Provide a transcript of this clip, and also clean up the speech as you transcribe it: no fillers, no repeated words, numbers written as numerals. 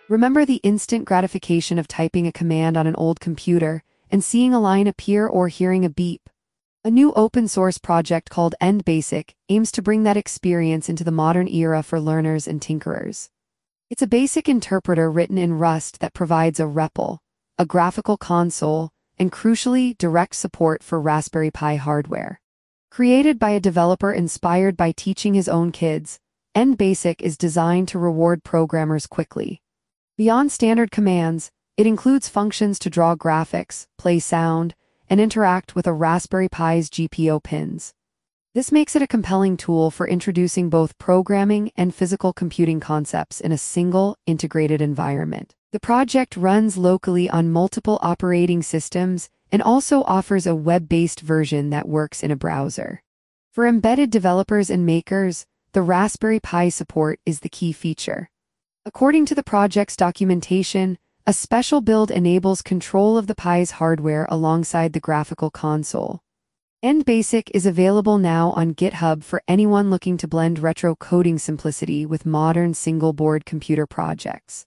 Remember the instant gratification of typing a command on an old computer and seeing a line appear or hearing a beep? A new open-source project called EndBasic aims to bring that experience into the modern era for learners and tinkerers. It's a basic interpreter written in Rust that provides a REPL, a graphical console, and crucially, direct support for Raspberry Pi hardware. Created by a developer inspired by teaching his own kids, EndBasic is designed to reward programmers quickly. Beyond standard commands, it includes functions to draw graphics, play sound, and interact with a Raspberry Pi's GPIO pins. This makes it a compelling tool for introducing both programming and physical computing concepts in a single, integrated environment. The project runs locally on multiple operating systems and also offers a web-based version that works in a browser. For embedded developers and makers, the Raspberry Pi support is the key feature. According to the project's documentation, a special build enables control of the Pi's hardware alongside the graphical console. EndBasic is available now on GitHub for anyone looking to blend retro coding simplicity with modern single-board computer projects.